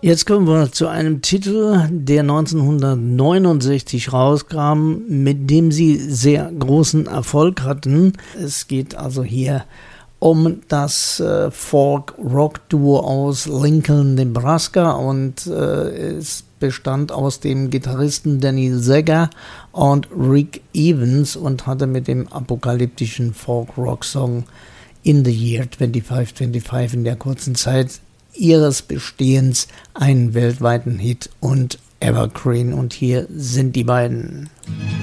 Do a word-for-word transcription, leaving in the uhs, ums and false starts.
Jetzt kommen wir zu einem Titel, der neunzehnhundertneunundsechzig rauskam, mit dem sie sehr großen Erfolg hatten. Es geht also hier um das äh, Folk-Rock-Duo aus Lincoln, Nebraska, und äh, es bestand aus dem Gitarristen Danny Zegger und Rick Evans und hatte mit dem apokalyptischen Folk-Rock-Song In the Year twenty-five twenty-five in der kurzen Zeit ihres Bestehens einen weltweiten Hit und Evergreen. Und hier sind die beiden.